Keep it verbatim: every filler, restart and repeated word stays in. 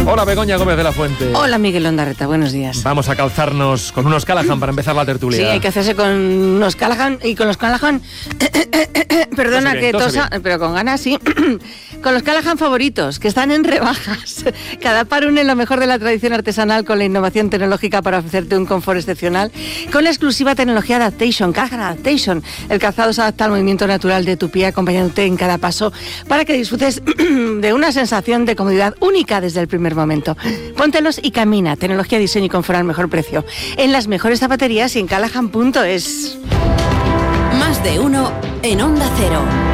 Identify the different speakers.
Speaker 1: Hola, Begoña Gómez de la Fuente.
Speaker 2: Hola, Miguel Ondarreta, buenos días.
Speaker 1: Vamos a calzarnos con unos Callahan para empezar la tertulia.
Speaker 2: Sí, hay que hacerse con unos Callahan y con los Callahan... Perdona
Speaker 1: bien,
Speaker 2: que tosa,
Speaker 1: bien.
Speaker 2: pero con ganas, sí. Con los Callahan favoritos, que están en rebajas. Cada par une lo mejor de la tradición artesanal con la innovación tecnológica para ofrecerte un confort excepcional. Con la exclusiva tecnología Adaptation, Callahan Adaptation. El calzado se adapta al movimiento natural de tu pie, acompañándote en cada paso para que disfrutes de una sensación de comodidad única desde el primer momento. Póntelos y camina. Tecnología, diseño y confort al mejor precio. En las mejores zapaterías y en callahan punto es.
Speaker 3: Más de uno en Onda Cero.